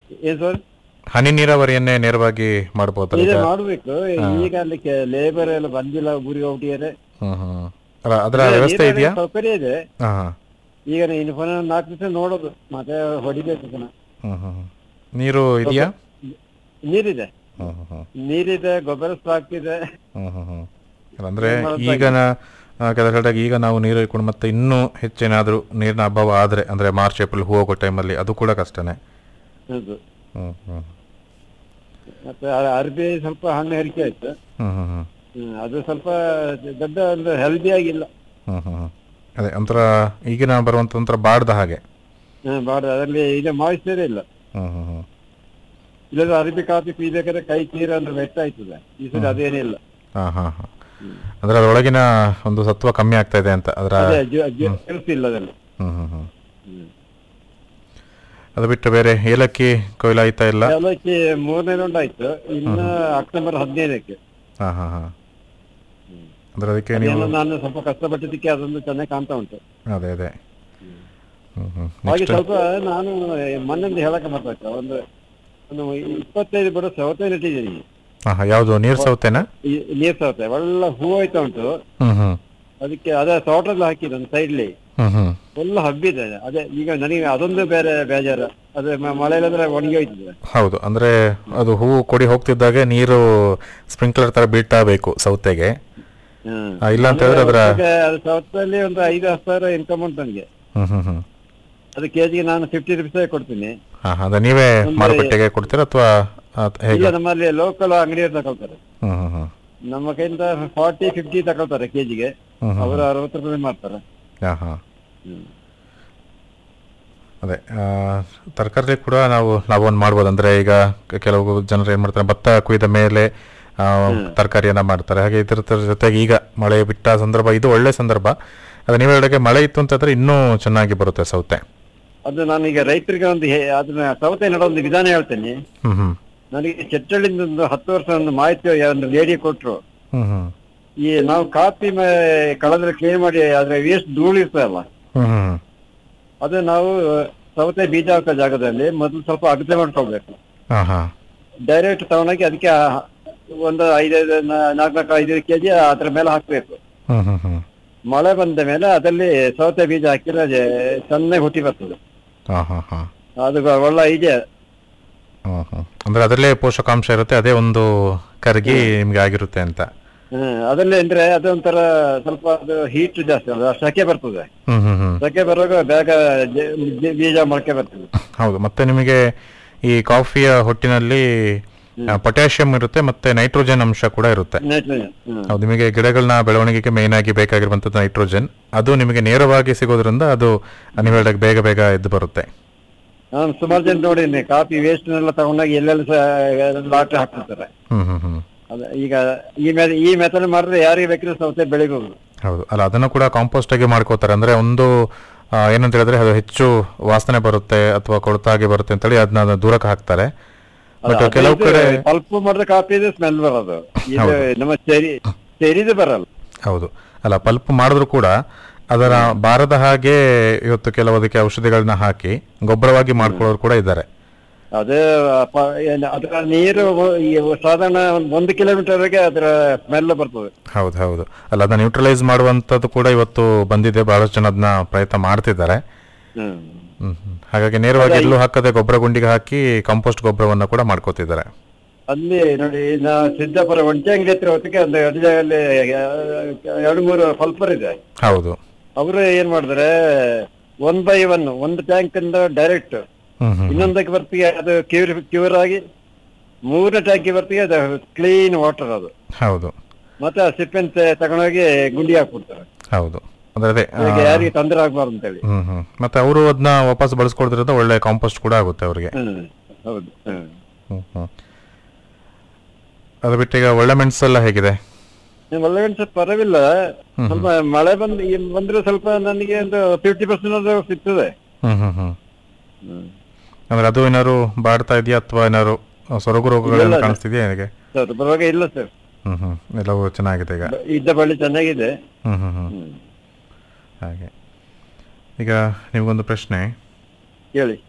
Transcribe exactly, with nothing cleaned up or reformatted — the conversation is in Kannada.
ಏನ್ ಸರ್? ಹನಿ ನೀರಾವರಿಯನ್ನೇ ನೇರವಾಗಿ ಮಾಡಬಹುದಲ್ಲ ಇದೆ ಈಗ? ಮಾಡ್ಬೇಕು. ಈಗ ಅಲ್ಲಿ ಲೇಬರ್ ಎಲ್ಲ ಬಂದಿಲ್ಲ, ಊರಿಗೆ ಹೋಗ್ತಿದ್ದಾರೆ. ಹ್ಮ್ ಹ್ಮ್ ಅಲ್ಲ ಅದರ ವ್ಯವಸ್ಥೆ ಇದೆಯಾ? ಸೌಕರ್ಯ ಇದೆ. ಹಾ ಹಾ ಈಗ ಇನ್ನು ಪುನಃ ನಾಲ್ಕು ದಿವಸ ನೋಡೋದು, ಮತ್ತೆ ಹೊಡಿಬೇಕು ಪುನಃ. ಹ್ಮ್ ಹ್ಮ್ ನೀರು ಇದೆಯಾ? ನೀರಿದೆ, ಹ್ಮ್ ಹ್ಮ್ ನೀರಿದೆ, ಗೊಬ್ಬರ ಸ್ಟಾಕ್ ಇದೆ. ಹ್ಮ್ ಹ್ಮ್ ಹ್ಮ್ ಅಂದ್ರೆ ಈಗನ ಕೆಲಸ ಈಗ ನಾವು ನೀರು ಇಟ್ಕೊಂಡು ಮತ್ತೆ ಇನ್ನೂ ಹೆಚ್ಚೇನಾದ್ರೂ ನೀರಿನ ಅಭಾವ ಆದ್ರೆ ಅಂದ್ರೆ ಮಾರ್ಚ್ ಏಪ್ರಿಲ್ ಹೂ ಹೋಗೋ ಟೈಮಲ್ಲಿ ಅದು ಕೂಡ ಕಷ್ಟನೇ. ಹೌದು. ಹ್ಮ್ ಹ್ಮ್ ಮತ್ತೆ ಅರ್ಬಿ ಸ್ವಲ್ಪ ಹಣ್ಣು ಹೆರಿಕೆ ಆಯ್ತು. ಹ್ಮ್ ಹ್ಮ್ ಹ್ಮ್ ಹ್ಮ್ ಅದು ಸ್ವಲ್ಪ ದೊಡ್ಡ ಒಂದು ಹೆಲ್ದಿ ಆಗಿಲ್ಲ. ಹ್ಮ್ ಹ್ಮ್ ಅದೇ ಒಂಥರ ಈಗಿನ ಬರುವಂತ ಒಂಥರ ಬಾಡ್ದ ಹಾಗೆ. ಹ್ಮ್ ಬಾಡ ಅದರಲ್ಲಿ ಈಗ ಮಾಯಿಶ್ಚರೇ ಇಲ್ಲ. ಹ್ಮ್ ಹ್ಮ್ ಹ್ಮ್ ಇಲ್ಲದ ಅರಬಿ ಕಾಫಿ ಪೀಬೇಕಾದ್ರೆ ಕೈ ತೀರ ಅಂದ್ರೆ ವೆಟ್ಟ ಆಯ್ತದೆ. ಈ ಸರಿ ಅದೇನಿಲ್ಲ. ಹಾ ಹಾ ಹಾ ಅಂದ್ರೆ ಅದರೊಳಗಿನ ಒಂದು ಸತ್ವ ಕಮ್ಮಿ ಆಗ್ತಾ ಇದೆ ಅಂತ ಅದರ ಇಲ್ಲ ಅದರಲ್ಲಿ. ಹ್ಮ್ ಹ್ಮ್ ಹ್ಮ್ ಅದು ಬಿಟ್ಟು ಬೇರೆ ಏಲಕ್ಕಿ ಕೊಯ್ಲು ಆಯ್ತಾ ಇಲ್ಲ? ಏಲಕ್ಕಿ ಮೂರನೇ ರೌಂಡ್ ಆಯ್ತು, ಇನ್ನು ಅಕ್ಟೋಬರ್ ಹದಿನೈದಕ್ಕೆ. ಹಾ ಹಾ ಹಾ ಅಂದ್ರೆ ಅದಕ್ಕೆ ನೀವು ನಾನು ಸ್ವಲ್ಪ ಕಷ್ಟಪಟ್ಟಿದ್ದಕ್ಕೆ ಅದೊಂದು ಚೆನ್ನಾಗಿ ಕಾಣ್ತಾ ಉಂಟು. ಅದೇ ಅದೇ ಹ್ಮ್ ಹ್ಮ್ ಹಾಗೆ ಸ್ವಲ್ಪ ನಾನು ಮೊನ್ನೆಂದು ಹೇಳಕ್ಕೆ ಬರ್ಬೇಕು, ಒಂದು ಒಂದು ಇಪ್ಪತ್ತೈದು ಬರೋ ಸೌತೆ ನೆಟ್ಟಿದ್ದೀನಿ. ಹಾ ಹಾ ಯಾವುದು ನೀರ್ ಸೌತೆನಾ? ನೀರ್ ಸೌತೆ ಒಳ್ಳೆ ಹೂ ಆಯ್ತಾ ಉಂಟು. ಹ್ಮ್ ಹ್ಮ್ ಅದಕ್ಕೆ ಅದೇ ತೋಟದಲ್ಲಿ ಹಾಕಿದ್ದು ಒಂದು ಸೈಡ್ಲಿ ಹ್ಮ್ ಹ್ಮ್ ಫುಲ್ ಹಬ್ಬಿದೆ. ಅದೇ ಈಗ ನನಗೆ ಅದೊಂದು ಬೇರೆ ಬೇಜಾರು, ಅದೇ ಮಳೆ ಇಲ್ಲದ್ರೆ ಒಣಗಿ ಹೋಯ್ತದೆ. ಹೌದು ಅಂದ್ರೆ ಅದು ಹೂ ಕೊಡಿ ಹೋಗ್ತಿದ್ದಾಗೆ ನೀರು ಸ್ಪ್ರಿಂಕ್ಲರ್ ತರ ಬೀಳ್ತಾ ಬೇಕು ಸೌತೆಗೆ. ಇಲ್ಲ ಅಂತ ಹೇಳಿದ್ರೆ ಅದರ ಸೌತೆಯಲ್ಲಿ ಒಂದು ಐದು ಹತ್ತು ಸಾವಿರ ಇನ್ಕಮ್ ಉಂಟು ನನಗೆ. ಹ್ಮ್ ಹ್ಮ್ ಹ್ಮ್ ಅದು ಕೆಜಿಗೆ ನಾನು ಫಿಫ್ಟಿ ರುಪೀಸ್ ಕೊಡ್ತೀನಿ. ಹಾ ಅದ ನೀವೇ ಮಾರುಕಟ್ಟೆಗೆ ಕೊಡ್ತೀರಾ ಅಥವಾ ಇಲ್ಲ, ನಮ್ಮಲ್ಲಿ ಲೋಕಲ್ ಅಂಗಡಿಯವ್ರು ತಗೊಳ್ತಾರೆ. ಹ್ಮ್ ಹ್ಮ್ ಹ್ಮ್ ನಮ್ಮ ಕೈಯಿಂದ ಫಾರ್ಟಿ ಫಿಫ್ಟಿ ತಗೊಳ್ತಾರೆ ಕೆಜಿಗೆ, ಅವರು ಅರವತ್ತು ರೂಪಾಯಿ ಮಾಡ್ತಾರೆ. ಹಾ ಹಾ ಅದೇ ತರಕಾರಿ ಕೂಡ ನಾವು ಲಾಭವನ್ನು ಮಾಡ್ಬೋದು. ಅಂದ್ರೆ ಈಗ ಕೆಲವು ಜನರು ಏನ್ ಮಾಡ್ತಾರೆ, ಭತ್ತ ಕೊಯ್ದ ಮೇಲೆ ತರಕಾರಿಯನ್ನ ಮಾಡ್ತಾರೆ. ಹಾಗೆ ಇದ್ರ ಜೊತೆಗೆ ಈಗ ಮಳೆ ಬಿಟ್ಟ ಸಂದರ್ಭ ಇದು ಒಳ್ಳೆ ಸಂದರ್ಭ. ಅದೇ ನೀವು ಹೇಳಿದಾಗೆ ಮಳೆ ಇತ್ತು ಅಂತಂದ್ರೆ ಇನ್ನೂ ಚೆನ್ನಾಗಿ ಬರುತ್ತೆ ಸೌತೆ. ಅದು ನಾನೀಗ ರೈತರಿಗೆ ಒಂದು ಅದನ್ನ ಸೌತೆ ನೆಡೋ ಒಂದು ವಿಧಾನ ಹೇಳ್ತೇನೆ. ಹ್ಮ್ ಹ್ಮ್ ನನಗೆ ಚಟ್ಟಳ್ಳಿಂದ ಒಂದು ಹತ್ತು ವರ್ಷ ಒಂದು ಮಾಹಿತಿ ಒಂದು ಲೇಡಿ ಕೊಟ್ರು. ಹ್ಮ್ ಹ್ಮ್ ಈ ನಾವು ಕಾಫಿ ಕಳೆದ್ರೆ ಕ್ಲೀನ್ ಮಾಡಿ ಅದ್ರ ವೇಸ್ಟ್ ಧೂಳು ಇರ್ತದಲ್ಲ, ಹ್ಮ್ ಅದು ನಾವು ಸೌತೆ ಬೀಜ ಹಾಕೋ ಜಾಗದಲ್ಲಿ ಮೊದಲು ಸ್ವಲ್ಪ ಅಗತೆ ಮಾಡ್ಕೊಳ್ಬೇಕು. ಡೈರೆಕ್ಟ್ ತಗೊಂಡೋಗಿ ಅದಕ್ಕೆ ಒಂದು ಐದೈದು ನಾಲ್ಕು ನಾಲ್ಕು ಐದೈದು ಕೆಜಿ ಅದ್ರ ಮೇಲೆ ಹಾಕ್ಬೇಕು. ಮಳೆ ಬಂದ ಮೇಲೆ ಅದರಲ್ಲಿ ಸೌತೆ ಬೀಜ ಹಾಕಿದ್ರೆ ಚೆನ್ನಾಗಿ ಹುಟ್ಟಿ ಬರ್ತದೆ. ಅದು ಒಳ್ಳೆ ಇದೆ. ಅಂದ್ರೆ ಅದರಲ್ಲೇ ಪೋಷಕಾಂಶ ಇರುತ್ತೆ, ಅದೇ ಒಂದು ಕರಗಿ ನಿಮ್ಗೆ ಆಗಿರುತ್ತೆ ಅಂತ. ಹ್ಮ್ ಅದರಲ್ಲಿ ಅಂದ್ರೆ ಅದೊಂಥರ ಸ್ವಲ್ಪ ಅದು ಹೀಟ್ ಜಾಸ್ತಿ, ಸೆಕೆ ಬರ್ತದೆ. ಸೆಕೆ ಬರುವಾಗ ಬೇಗ ಬೀಜ ಮೊಳಕೆ ಬರ್ತದೆ. ಹೌದು, ಮತ್ತೆ ನಿಮಗೆ ಈ ಕಾಫಿಯ ಹೊಟ್ಟಿನಲ್ಲಿ ಪೊಟ್ಯಾಷಿಯಂ ಇರುತ್ತೆ, ಮತ್ತೆ ನೈಟ್ರೋಜನ್ ಅಂಶ ಕೂಡ ಇರುತ್ತೆ. ಹೌದು, ನಿಮಗೆ ಗಿಡಗಳನ್ನ ಬೆಳವಣಿಗೆಗೆ ಮೇನ್ ಆಗಿ ಬೇಕಾಗಿರುವಂತದ್ದು ನೈಟ್ರೋಜನ್. ಅದು ನಿಮಗೆ ನೇರವಾಗಿ ಸಿಗೋದ್ರಿಂದ ಅದು ನೀವು ಬೇಗ ಬೇಗ ಎದ್ದು ಬರುತ್ತೆ. ನಾನು ಸುಮಾರು ಜನ ನೋಡಿದ್ದೀನಿ, ಕಾಫಿ ವೇಸ್ಟ್ ನೆಲ್ಲ ತಗೊಂಡಾಗ ಎಲ್ಲೆಲ್ಲ ಲಾಟ್ರಿ ಹಾಕ್ತಿರ್ತಾರೆ. ಈಗ ಈ ಮೆ ಈ ಮೆಥಡ್ ಮಾಡಿದ್ರೆ ಯಾರಿಗೆ ಬೇಕಿದ್ರೆ ಸೌತೆ ಬೆಳಿಬಹುದು. ಹೌದು, ಅಲ್ಲ ಅದನ್ನು ಕೂಡ ಕಾಂಪೋಸ್ಟ್ ಆಗಿ ಮಾಡ್ಕೋತಾರೆ. ಅಂದ್ರೆ ಒಂದು ಏನಂತ ಹೇಳಿದ್ರೆ ಅದು ಹೆಚ್ಚು ವಾಸನೆ ಬರುತ್ತೆ ಅಥವಾ ಕೊಳತಾಗಿ ಬರುತ್ತೆ ಅಂತೇಳಿ ಅದನ್ನ ದೂರಕ್ಕೆ ಹಾಕ್ತಾರೆ. ಬಟ್ ಕೆಲವು ಕಡೆ ಪಲ್ಪ್ ಮಾಡಿದ್ರೆ ಕಾಫಿ ಸ್ಮೆಲ್ ಬರೋದು, ನಮ್ಮ ಚೆರಿ ಚೆರಿದು ಬರಲ್ಲ. ಹೌದು, ಅಲ್ಲ ಪಲ್ಪ್ ಮಾಡಿದ್ರು ಕೂಡ ಅದರ ಬಾರದ ಹಾಗೆ ಇವತ್ತು ಕೆಲವದಕ್ಕೆ ಔಷಧಿಗಳನ್ನ ಹಾಕಿ ಗೊಬ್ಬರವಾಗಿ ಮಾಡ್ಕೊಳ್ಳೋರು ಕೂಡ ಇದ್ದಾರೆ. ಅದೇ ಅದರ ನೀರು ಸಾಧಾರಣ ಒಂದು ಕಿಲೋಮೀಟರ್ಗೆ ಅದರ ಸ್ಮೆಲ್ ಬರ್ತದೆ. ಹೌದು ಹೌದು, ಅಲ್ಲ ಅದನ್ನ ನ್ಯೂಟ್ರಲೈಸ್ ಮಾಡುವಂತದ್ದು ಕೂಡ ಇವತ್ತು ಬಂದಿದೆ. ಬಹಳಷ್ಟು ಜನ ಅದನ್ನ ಪ್ರಯತ್ನ ಮಾಡ್ತಿದ್ದಾರೆ. ಹ್ಮ್ ಹಾಗಾಗಿ ನೇರವಾಗಿ ಎಲ್ಲೂ ಹಾಕದೆ ಗೊಬ್ಬರ ಗುಂಡಿಗೆ ಹಾಕಿ ಕಾಂಪೋಸ್ಟ್ ಗೊಬ್ಬರವನ್ನ ಕೂಡ ಮಾಡ್ಕೋತಿದ್ದಾರೆ. ಅಲ್ಲಿ ನೋಡಿ, ನಾ ಸಿದ್ದಾಪುರ ಒಂಟೆ ಅಂಗಡಿ ಹತ್ರ ಹೊತ್ತಿಗೆ ಒಂದು ಎರಡು ಜಾಗದಲ್ಲಿ ಎರಡು ಮೂರು ಪಲ್ಪರ್ ಇದೆ. ಹೌದು, ಅವರು ಏನ್ ಮಾಡಿದ್ರೆ ಒನ್ ಬೈ ಒನ್ ಒಂದು ಟ್ಯಾಂಕ್ ಇಂದ ಡೈರೆಕ್ಟ್ ಇನ್ನೊಂದಕ್ಕೆ ಬರ್ತಿಗೆ ಅದು ಕ್ಯೂರ್ ಕ್ಯೂರ್ ಆಗಿ ಮೂರನೇ ಟ್ಯಾಂಕಿ ಬರ್ತಿಗೆ ಅದು ಕ್ಲೀನ್ ವಾಟರ್ ಅದು. ಹೌದು, ಮತ್ತೆ ಆ ಸಿಪ್ಪೆನ್ ತಗೊಂಡೋಗಿ ಗುಂಡಿ ಹಾಕ್ಬಿಡ್ತಾರೆ. ಹೌದು, ಅದೇ ಯಾರಿಗೆ ತೊಂದರೆ ಆಗ್ಬಾರ್ದು ಅಂತ ಹೇಳಿ. ಹ್ಮ್ ಹ್ಮ್ ಮತ್ತೆ ಅವರು ಅದನ್ನ ವಾಪಸ್ ಬಳಸ್ಕೊಳ್ತಿರೋದು ಒಳ್ಳೆ ಕಾಂಪೋಸ್ಟ್ ಕೂಡ ಆಗುತ್ತೆ ಅವರಿಗೆ. ಹೌದು. ಹ್ಮ್ ಹ್ಮ್ ಅದು ಬಿಟ್ಟು ಈಗ ಒಳ್ಳೆ ಮೆಣಸೆಲ್ಲ ಹೇಗಿದೆ? ಒಳ್ಳೆ ಮೆಣಸು ಪರವಿಲ್ಲ, ಸ್ವಲ್ಪ ಮಳೆ ಬಂದ್ ಬಂದ್ರೆ ಸ್ವಲ್ಪ ನನಗೆ ಒಂದು ಫಿಫ್ಟಿ ಪರ್ಸೆಂಟ್ ಸಿಗ್ತದೆ. ಹ್ಮ್ ಹ್ಮ್ ಹ್ಮ್ ಅಂದ್ರೆ ಅದು ಏನಾದ್ರು ಬಾಡ್ತಾ ಇದೆಯಾ ಅಥವಾ ಏನಾದ್ರು ಸೊರಗು ರೋಗಗಳು ಕಾಣಿಸ್ತಿದೆಯಾ ಹೇಗೆ? ರೋಗ ಇಲ್ಲ ಸರ್. ಹ್ಮ್ ಹ್ಮ್ ಎಲ್ಲವೂ ಚೆನ್ನಾಗಿದೆ ಈಗ. ಇದ್ದ ಬಳ್ಳಿ ಚೆನ್ನಾಗಿದೆ. ಹ್ಮ್ ಹ್ಮ್ ಹ್ಮ್ ಹಾಗೆ. ಈಗ ನಿಮ್ಗೊಂದು ಪ್ರಶ್ನೆ ಹೇಳಿ.